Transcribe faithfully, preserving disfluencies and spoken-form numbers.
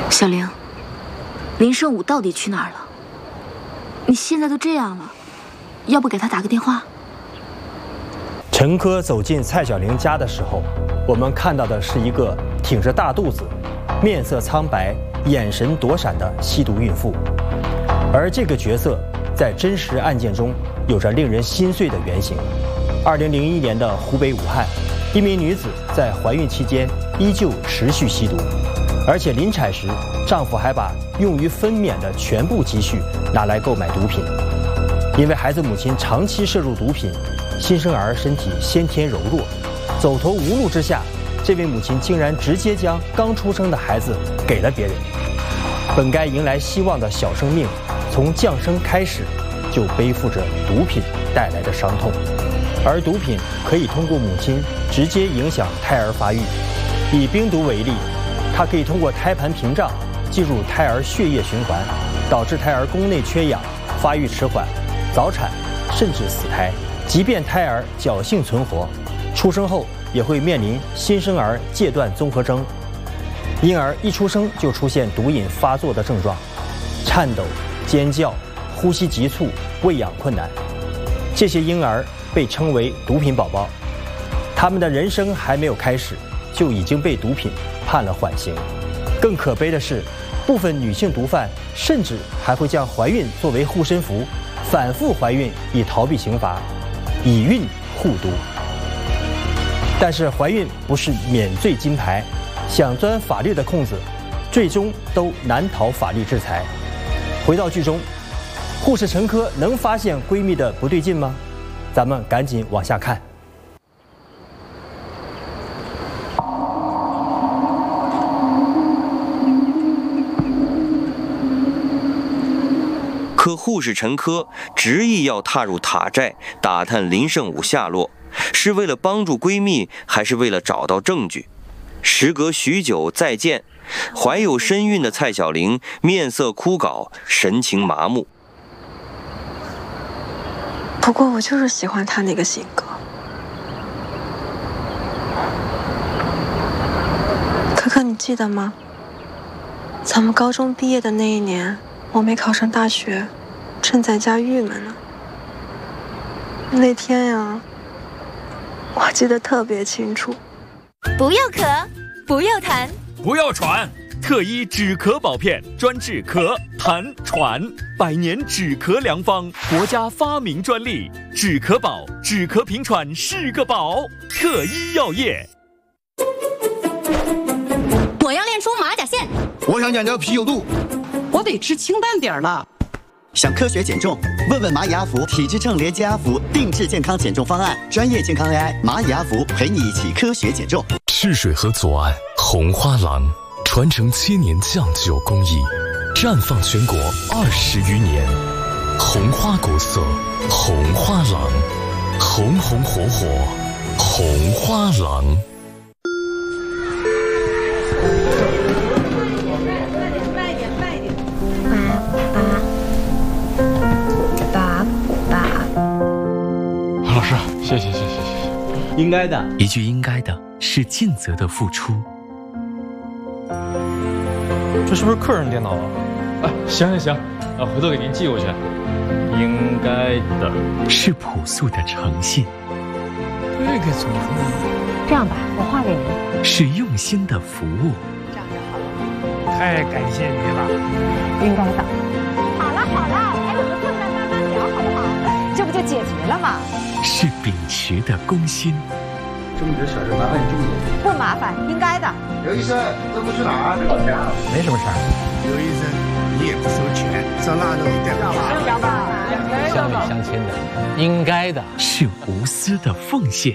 小玲，林胜武到底去哪儿了？你现在都这样了，要不给他打个电话？ 陈科走进蔡小玲家的时候，我们看到的是一个挺着大肚子、面色苍白、眼神躲闪的吸毒孕妇，而这个角色在真实案件中有着令人心碎的原型。二零零一年的湖北武汉，一名女子在怀孕期间依旧持续吸毒，而且临产时，丈夫还把用于分娩的全部积蓄拿来购买毒品。因为孩子母亲长期摄入毒品，新生儿身体先天柔弱，走投无路之下，这位母亲竟然直接将刚出生的孩子给了别人。本该迎来希望的小生命，从降生开始就背负着毒品带来的伤痛。而毒品可以通过母亲直接影响胎儿发育。以冰毒为例，它可以通过胎盘屏障进入胎儿血液循环，导致胎儿宫内缺氧、发育迟缓、早产，甚至死胎。即便胎儿侥幸存活，出生后也会面临新生儿戒断综合征。婴儿一出生就出现毒瘾发作的症状，颤抖、尖叫、呼吸急促、喂养困难。这些婴儿被称为毒品宝宝，他们的人生还没有开始，就已经被毒品判了缓刑。更可悲的是，部分女性毒贩甚至还会将怀孕作为护身符，反复怀孕以逃避刑罚，以孕护毒。但是怀孕不是免罪金牌，想钻法律的空子，最终都难逃法律制裁。回到剧中，护士陈科能发现闺蜜的不对劲吗？咱们赶紧往下看。 可护士陈科执意要踏入塔寨打探林胜武下落，是为了帮助闺蜜，还是为了找到证据？时隔许久再见，怀有身孕的蔡小玲面色枯槁，神情麻木。 不过我就是喜欢他那个性格。可可，你记得吗？咱们高中毕业的那一年，我没考上大学，正在家郁闷呢。那天呀，我记得特别清楚。 不要咳，不要痰， 不要喘。特医止咳宝片，专治咳、痰、喘，百年止咳良方，国家发明专利。止咳宝，止咳平喘是个宝。特医药业。 我要练出马甲线。 我想减掉啤酒肚。 我得吃清淡点了。 想科学减重？问问蚂蚁阿福体质秤连接阿福定制健康减重方案，专业健康 A I 蚂蚁阿福陪你一起科学减重。 赤水河左岸红花廊，传承千年酱酒工艺，绽放全国二十余年。红花国色，红花廊，红红火火，红花廊。 慢一点，慢一点。爸爸，爸爸。 老师，谢谢谢谢谢谢。 应该的， 一句应该的是尽责的付出。 这是不是客人电脑啊？啊，行行行，啊，回头给您寄过去。应该的， 是朴素的诚信。 这个怎么呢？ 这样吧，我画给您。 是用心的服务。 这样就好了。 太感谢你了。 应该的。好了好了，哎，我们坐下来慢慢聊好不好？这不就解决了吗？ 是秉持的公心。 这么点小事麻烦你这么多。 不麻烦，应该的。 刘医生，这不去哪儿？ 没什么事儿。 刘医生，你也不收钱，上那弄一点吧。 乡里乡亲的，应该的。 是无私的奉献。